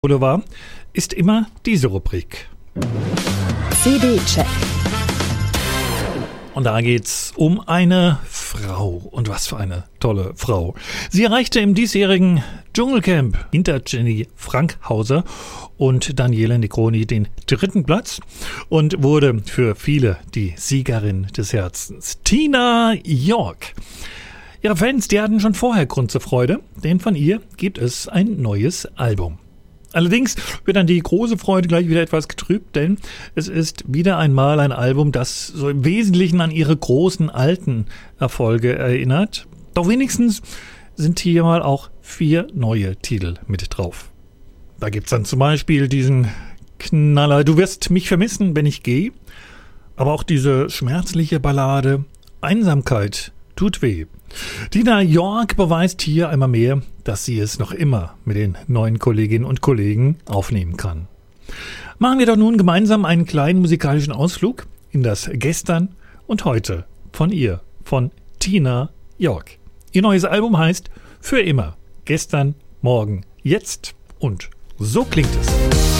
Boulevard ist immer diese Rubrik. CD-Check. Und da geht's um eine Frau. Und was für eine tolle Frau. Sie erreichte im diesjährigen Dschungelcamp hinter Jenny Frankhauser und Daniela Negroni den 3. Platz und wurde für viele die Siegerin des Herzens. Tina York. Ihre Fans, die hatten schon vorher Grund zur Freude, denn von ihr gibt es ein neues Album. Allerdings wird dann die große Freude gleich wieder etwas getrübt, denn es ist wieder einmal ein Album, das so im Wesentlichen an ihre großen alten Erfolge erinnert. Doch wenigstens sind hier mal auch 4 neue Titel mit drauf. Da gibt's dann zum Beispiel diesen Knaller "Du wirst mich vermissen, wenn ich gehe", aber auch diese schmerzliche Ballade "Einsamkeit tut weh". Tina York beweist hier einmal mehr, dass sie es noch immer mit den neuen Kolleginnen und Kollegen aufnehmen kann. Machen wir doch nun gemeinsam einen kleinen musikalischen Ausflug in das Gestern und Heute von ihr, von Tina York. Ihr neues Album heißt "Für immer. Gestern, morgen, jetzt" und so klingt es.